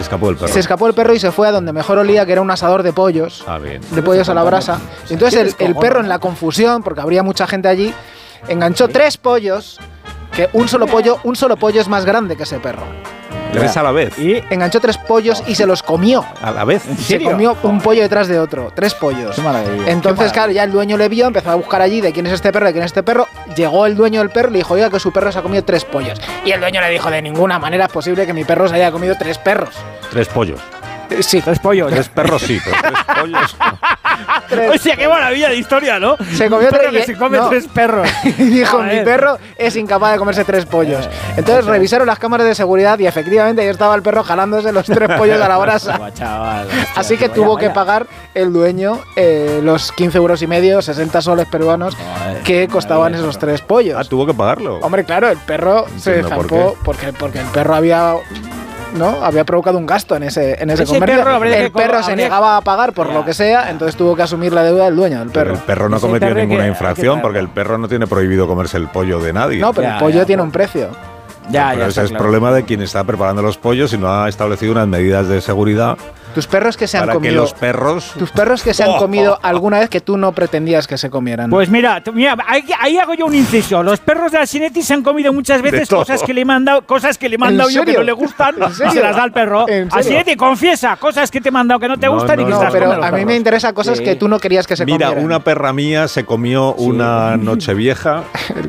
escapó el perro. Se escapó el perro y se fue a donde mejor olía, que era un asador de pollos. Bien. De pollos a la brasa. Y entonces el perro, en la confusión, porque habría mucha gente allí, enganchó 3 pollos, que un solo pollo es más grande que ese perro. 3 a la vez. Y enganchó 3 pollos y se los comió. ¿A la vez? Se comió un pollo detrás de otro. 3 pollos. Qué maravilla. Entonces, claro, ya el dueño le vio, empezó a buscar allí de quién es este perro, de quién es este perro. Llegó el dueño del perro y le dijo, oiga, que su perro se ha comido 3 pollos. Y el dueño le dijo, de ninguna manera es posible que mi perro se haya comido 3 perros. 3 pollos. Sí. 3 pollos. 3 perros sí, pero 3 pollos no. Hostia, qué maravilla de historia, ¿no? Se comió un perro 3 que se come 3 perros. Y dijo, mi perro es incapaz de comerse 3 pollos. Entonces revisaron las cámaras de seguridad y efectivamente ahí estaba el perro jalándose los 3 pollos a la brasa. Chaval, Así que tuvo que pagar el dueño los 15,5 euros, 60 soles peruanos, que costaban esos 3 pollos. Tuvo que pagarlo. Hombre, claro, el perro se zampó porque el perro había provocado un gasto en ese comercio. El perro se negaba a pagar por lo que sea, entonces tuvo que asumir la deuda del dueño del perro. Pero el perro no ha cometido ninguna infracción porque el perro no tiene prohibido comerse el pollo de nadie. No, pero el pollo tiene un precio. Pero ese es el problema de quien está preparando los pollos y no ha establecido unas medidas de seguridad. Tus perros que se han para comido. Que los perros. Tus perros que se han comido alguna vez que tú no pretendías que se comieran. Pues mira, ahí hago yo un inciso. Los perros de Asinetti se han comido muchas veces cosas que le he mandado, yo que no le gustan y se las da al perro. Asinetti, confiesa cosas que te he mandado que no te gustan y que se las pero comen a mí me interesa cosas que tú no querías que se comieran. Mira, una perra mía se comió una Nochevieja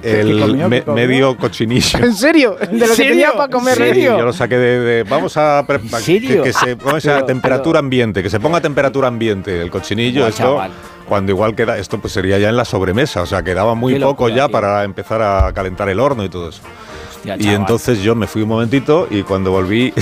medio cochinillo. ¿En serio? De lo que tenía para comer. Sí, yo lo saqué de vamos a que se ponga esa temperatura ambiente, que se ponga a temperatura ambiente el cochinillo. Cuando igual queda, esto pues sería ya en la sobremesa, o sea, quedaba muy poco ya para empezar a calentar el horno y todo eso. Y entonces yo me fui un momentito y cuando volví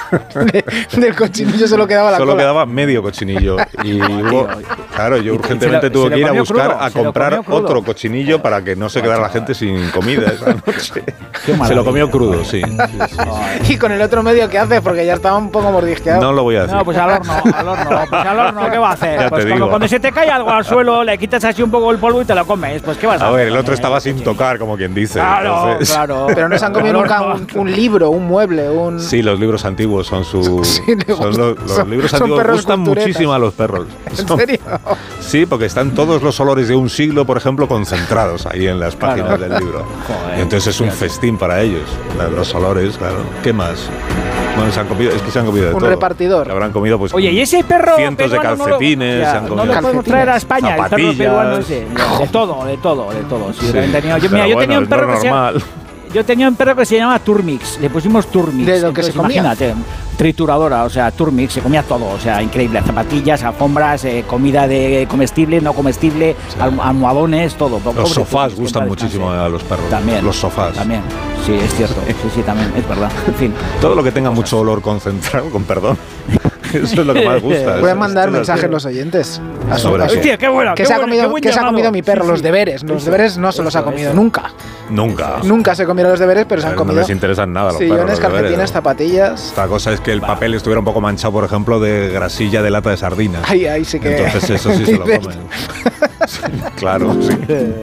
del cochinillo solo quedaba la cola. Solo quedaba medio cochinillo y claro, yo urgentemente tuve que ir a buscar a comprar otro cochinillo para que no se quedara la gente sin comida esa noche. Se lo comió crudo, sí. ¿Y con el otro medio qué haces? Porque ya estaba un poco mordisqueado. No lo voy a decir. No, pues al horno, ¿qué va a hacer? Pues cuando se te cae algo al suelo, le quitas así un poco el polvo y te lo comes. Pues ¿qué vas a hacer? A ver, el otro estaba sin tocar, como quien dice. Claro. Pero no se han comido nunca un libro, un mueble, un... Sí, los libros antiguos son los libros antiguos gustan muchísimo a los perros. ¿En serio? Sí, porque están todos los olores de un siglo, por ejemplo, concentrados ahí en las páginas del libro. Y entonces es un festín para ellos, los olores, claro. ¿Qué más? Bueno, se han comido de todo. Un repartidor. Habrán comido, pues, oye, ¿y ese perro cientos de calcetines. No lo podemos traer a España, zapatillas, el perro peruano ese. De todo. Sí, yo tenía un perro Yo tenía un perro que se llamaba Turmix, le pusimos Turmix. De lo que se comía. Imagínate, trituradora, o sea, Turmix, se comía todo, o sea, increíble, zapatillas, alfombras, comida de comestible, no comestible, almohadones, todo. Los sofás gustan muchísimo a los perros. También. Los sofás. También, sí, es cierto, sí, también, es verdad, en fin. Todo lo que tenga mucho olor concentrado, con perdón. Eso es lo que más gusta. Pueden mandar mensajes los oyentes. Hostia, qué bueno. ¿Qué se ha comido mi perro? Los deberes. Los deberes no se los ha comido nunca. Nunca se comieron los deberes, pero se han comido. No les interesan nada los sillones, perros. calcetines, zapatillas. Esta cosa es que el papel estuviera un poco manchado, por ejemplo, de grasilla de lata de sardinas. Ahí sí que. Entonces eso sí se lo comen. Sí, claro, sí.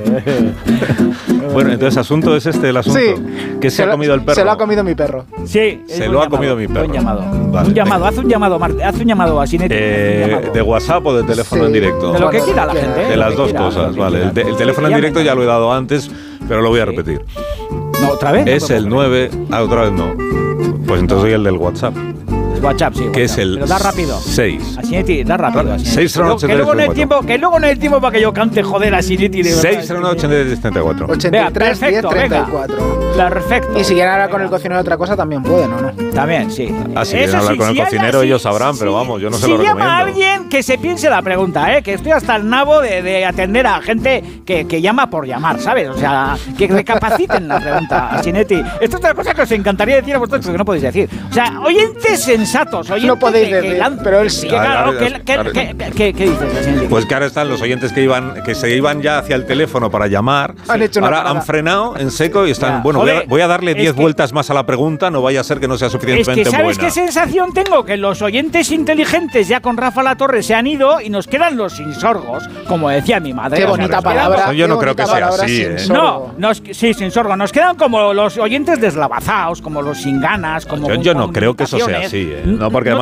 Bueno, entonces asunto es el asunto. Sí. ¿Qué se ha comido el perro? Se lo ha comido mi perro. Sí. Se lo ha comido mi perro. Buen llamado. Vale, un llamado, haz un llamado a Sinetti. ¿De WhatsApp o de teléfono en directo? De lo que quiera la gente. De las dos cosas, vale. El teléfono en directo ya lo he dado antes, pero lo voy a repetir. No, ¿otra vez? Es el 9... otra vez no. Pues entonces soy el del WhatsApp. WhatsApp, sí. Que es el pero da rápido. 6. A Sinetti, da rápido. 6098334. Que luego no hay tiempo para que yo cante, joder, a Sinetti. 6098334. 83 10 34. Perfecto. Y si quieren hablar con el cocinero de otra cosa, también pueden, ¿o no? También, sí. Si quieren hablar con el cocinero, ellos sabrán, pero vamos, yo no se lo recomiendo. Si llama a alguien, que se piense la pregunta, que estoy hasta el nabo de atender a gente que llama por llamar, ¿sabes? O sea, que recapaciten la pregunta a Sinetti. Esto es otra cosa que os encantaría decir a vosotros, que no podéis decir. O sea, oyentes sensatos, oyentes no podéis decir, pero él sí. ¿Qué dices, Sinetti? Pues que ahora están los oyentes que se iban ya hacia el teléfono para llamar. Ahora han frenado en seco y están, voy a darle 10 vueltas más a la pregunta, no vaya a ser que no sea suficientemente buena. ¿Sabes qué sensación tengo? Que los oyentes inteligentes ya con Rafa Latorre se han ido y nos quedan los sinsorgos, como decía mi madre. Qué bonita palabra. Yo no creo que sea así. Sí, sin sorgo. Nos quedan como los oyentes deslavazaos, como los sin ganas, como yo no creo que eso sea así. No, porque